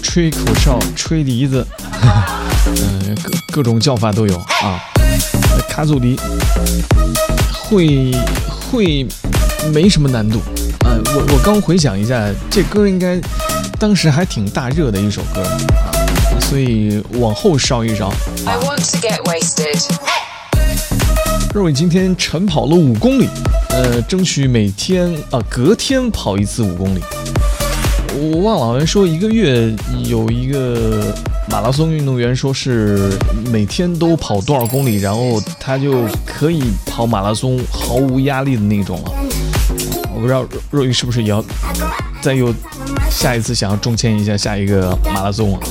吹口哨、吹笛子，各种叫法都有啊。卡祖笛会没什么难度啊。我刚回想一下，这歌应该当时还挺大热的一首歌啊，所以往后稍一稍。 I want to get wasted。 若伟今天晨跑了5公里，争取每天隔天跑一次5公里。我忘了，好像说1个月有一个马拉松运动员说是每天都跑多少公里，然后他就可以跑马拉松毫无压力的那种了。我不知道若雨是不是也要再有下一次想要中签一下下一个马拉松啊？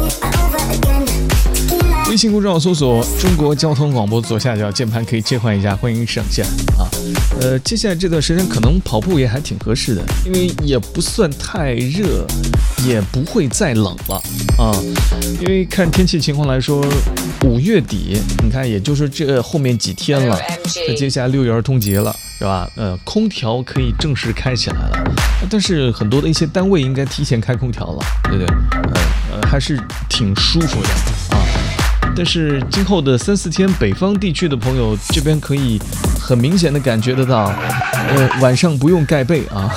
微信公众号搜索中国交通广播，左下角键盘可以切换一下，欢迎上线啊。接下来这段时间可能跑步也还挺合适的，因为也不算太热，也不会再冷了啊。因为看天气情况来说，5月底你看也就是这后面几天了，那接下来6一儿童节了，是吧？空调可以正式开起来了，但是很多的一些单位应该提前开空调了，对不对？还是挺舒服的啊。但是今后的3、4天，北方地区的朋友这边可以很明显的感觉得到，晚上不用盖被啊。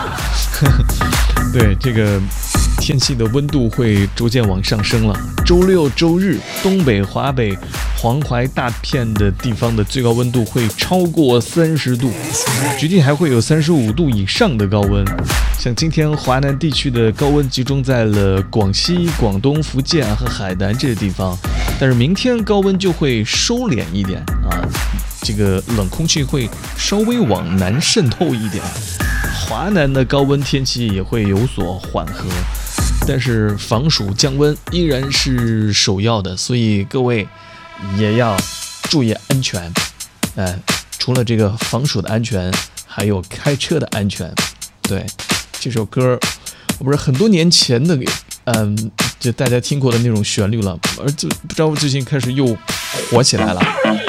对，这个天气的温度会逐渐往上升了。周6、周日，东北、华北、黄淮大片的地方的最高温度会超过30度，局地还会有35度以上的高温。像今天华南地区的高温集中在了广西、广东、福建和海南这些地方，但是明天高温就会收敛一点啊，这个冷空气会稍微往南渗透一点，华南的高温天气也会有所缓和，但是防暑降温依然是首要的，所以各位也要注意安全。除了这个防暑的安全，还有开车的安全。对，这首歌我不是很多年前的就大家听过的那种旋律了，而就不知道最近开始又火起来了。